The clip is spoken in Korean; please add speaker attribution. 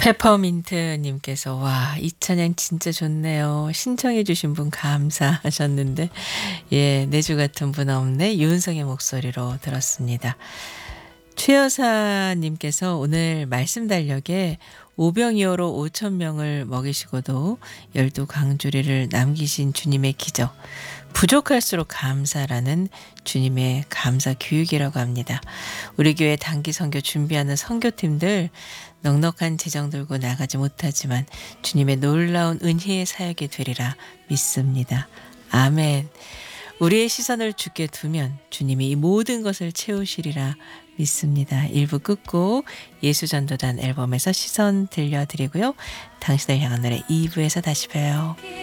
Speaker 1: 페퍼민트님께서 와, 이 찬양 진짜 좋네요. 신청해 주신 분 감사하셨는데 예, 내주 같은 분 없네. 윤성의 목소리로 들었습니다. 최여사님께서 오늘 말씀 달력에 오병이어로 5천 명을 먹이시고도 12강주리를 남기신 주님의 기적, 부족할수록 감사라는 주님의 감사 교육이라고 합니다. 우리 교회 단기 선교 준비하는 선교팀들 넉넉한 재정 들고 나가지 못하지만 주님의 놀라운 은혜의 사역이 되리라 믿습니다. 아멘. 우리의 시선을 주께 두면 주님이 이 모든 것을 채우시리라 믿습니다. 1부 끝곡 예수전도단 앨범에서 시선 들려드리고요. 당신을 향한 노래 2부에서 다시 봬요.